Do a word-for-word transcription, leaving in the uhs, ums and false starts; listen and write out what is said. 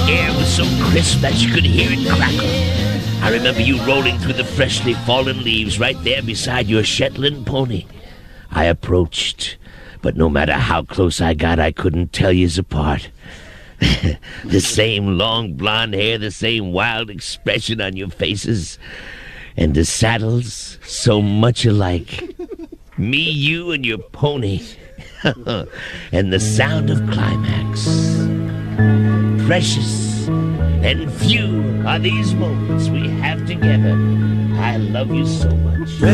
air was so crisp that you could hear it crackle. I remember you rolling through the freshly fallen leaves right there beside your Shetland pony. I approached, but no matter how close I got, I couldn't tell yous apart. The same long blonde hair, the same wild expression on your faces, and the saddles so much alike. Me, you, and your pony. And the sound of climax. Precious and few are these moments we have together. I love you so much.